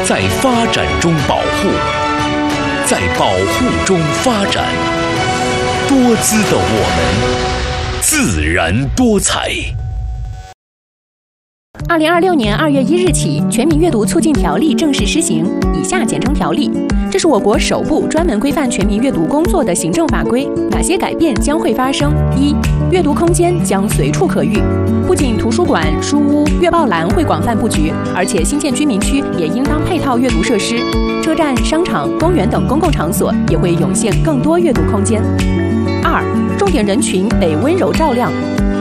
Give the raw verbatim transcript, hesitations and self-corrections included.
在发展中保护，在保护中发展。多姿的我们，自然多彩。 二零二六年二月一日起，《全民阅读促进条例》正式施行，以下简称条例。这是我国首部专门规范全民阅读工作的行政法规。哪些改变将会发生？一、阅读空间将随处可遇，不仅图书馆、书屋、阅报栏会广泛布局，而且新建居民区也应当配套阅读设施，车站、商场、公园等公共场所也会涌现更多阅读空间。二、重点人群得温柔照亮。